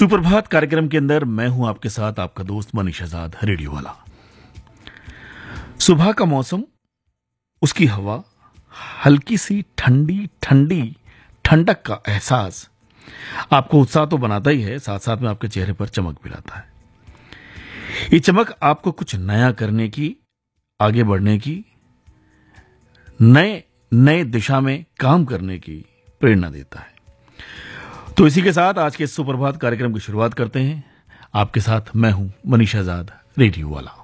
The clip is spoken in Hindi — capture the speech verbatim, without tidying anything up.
सुप्रभात कार्यक्रम के अंदर मैं हूं आपके साथ आपका दोस्त मनीष आजाद, रेडियो वाला। सुबह का मौसम, उसकी हवा, हल्की सी ठंडी ठंडी ठंडक का एहसास आपको उत्साह तो बनाता ही है, साथ साथ में आपके चेहरे पर चमक भी लाता है। ये चमक आपको कुछ नया करने की, आगे बढ़ने की, नए नए दिशा में काम करने की प्रेरणा देता है। तो इसी के साथ आज के सुप्रभात कार्यक्रम की शुरुआत करते हैं। आपके साथ मैं हूं मनीष आजाद, रेडियो वाला।